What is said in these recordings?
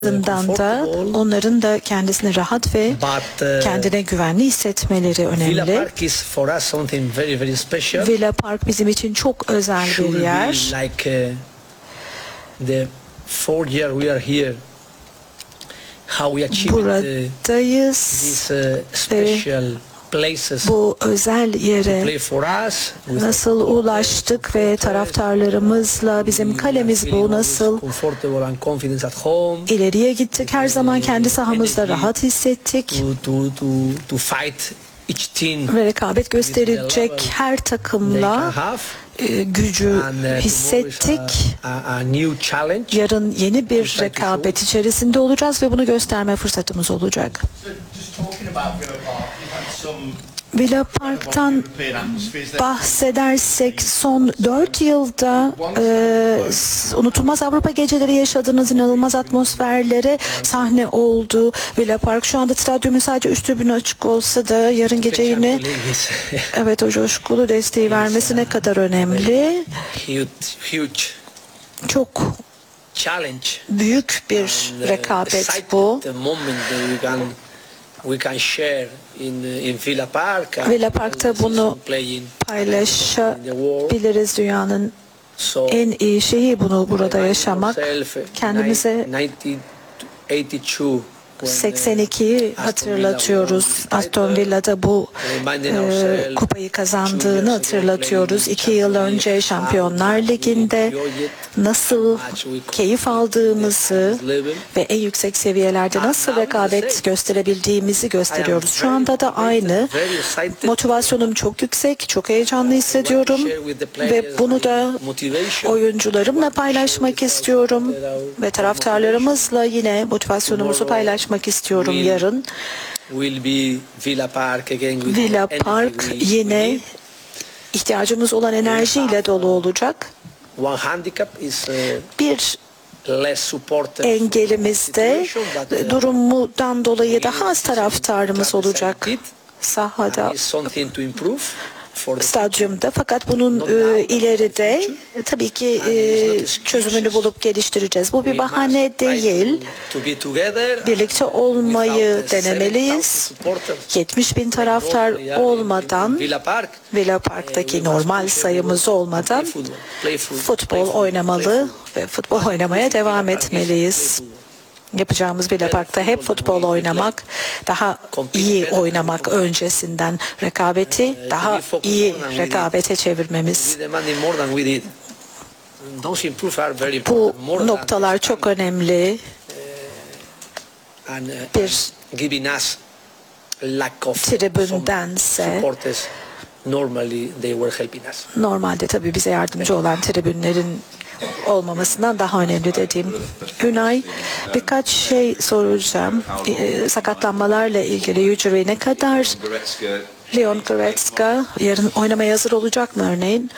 da onların da kendisini rahat ve kendine güvenli hissetmeleri önemli. Villa Park bizim için çok özel bir yer. Buradayız bu özel yere nasıl ulaştık ve taraftarlarımızla bizim kalemiz bu, nasıl ileriye gittik, her zaman kendi sahamızda rahat hissettik ve rekabet gösterecek her takımla gücü hissettik. Yarın yeni bir rekabet içerisinde olacağız ve bunu gösterme fırsatımız olacak. Villa Park'tan bahsedersek son 4 yılda unutulmaz Avrupa geceleri yaşadığınız inanılmaz atmosferlere sahne oldu. Villa Park şu anda stadyumun sadece üst tribünü açık olsa da yarın gece yine evet o coşkulu desteği vermesi ne kadar önemli. Çok büyük bir rekabet bu. Villa Park'ta bunu paylaşabiliriz. Dünyanın en iyi şeyi bunu burada yaşamak. Kendimize 82'yi hatırlatıyoruz. Aston Villa'da bu kupayı kazandığını hatırlatıyoruz. 2 yıl önce Şampiyonlar Ligi'nde nasıl keyif aldığımızı ve en yüksek seviyelerde nasıl rekabet gösterebildiğimizi gösteriyoruz. Şu anda da aynı. Motivasyonum çok yüksek, çok heyecanlı hissediyorum ve bunu da oyuncularımla paylaşmak istiyorum ve taraftarlarımızla yine motivasyonumuzu paylaşmak istiyorum yarın. Villa Park yine ihtiyacımız olan enerjiyle dolu olacak. Bir engelimizde durumundan dolayı daha az taraftarımız olacak sahada, stadyumda, fakat bunun ileride tabii ki çözümünü bulup geliştireceğiz. Bu bir bahane değil. Birlikte olmayı denemeliyiz. 70.000 taraftar olmadan, Villa Park'taki normal sayımız olmadan futbol oynamalı ve futbol oynamaya devam etmeliyiz. Yapacağımız Villa Park'ta hep futbol oynamak, daha iyi oynamak öncesinden, rekabeti daha iyi rekabete çevirmemiz. Bu noktalar çok önemli. Bir tribündense normalde tabii bize yardımcı olan tribünlerin olmamasından daha önemli dediğim. Günay, birkaç şey soracağım. Sakatlanmalarla ilgili Ujury ne kadar? Leon Goretzka yarın oynamaya hazır olacak mı örneğin?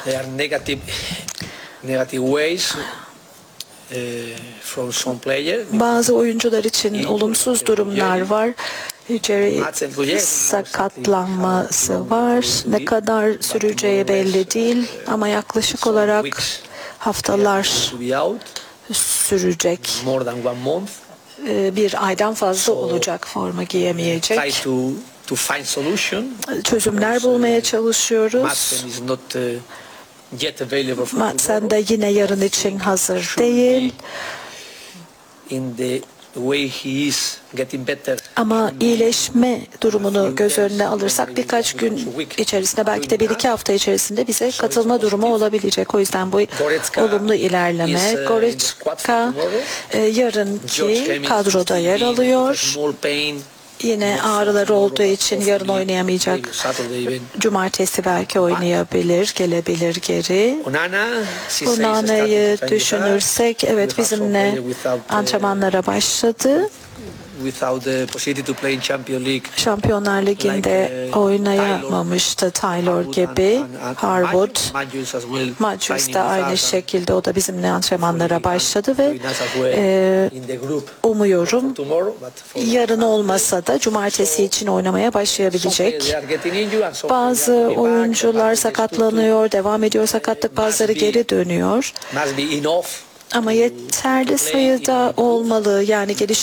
Bazı oyuncular için olumsuz durumlar var. Jerry sakatlanması var. Ne kadar süreceği belli değil ama yaklaşık olarak haftalar sürecek. Bir aydan fazla olacak, forma giyemeyecek. Çözümler bulmaya çalışıyoruz. Madsen de yine yarın için hazır değil. Ama iyileşme durumunu göz önüne alırsak birkaç gün içerisinde, belki de 1-2 hafta içerisinde bize katılma durumu olabilecek. O yüzden bu olumlu ilerleme. Goretzka yarınki kadroda yer alıyor. Yine ağrıları olduğu için yarın oynayamayacak. Cumartesi belki oynayabilir, gelebilir geri. Onana'yı düşünürsek, evet, bizimle antrenmanlara başladı. Şampiyonlar Ligi'nde oynayamamıştı Taylor gibi. Harwood, Matthews da aynı şekilde, o da bizimle antrenmanlara başladı ve umuyorum yarın olmasa da cumartesi için oynamaya başlayabilecek. Bazı oyuncular sakatlanıyor, devam ediyor sakatlık, bazıları geri dönüyor. Ama yeterli sayıda olmalı. Yani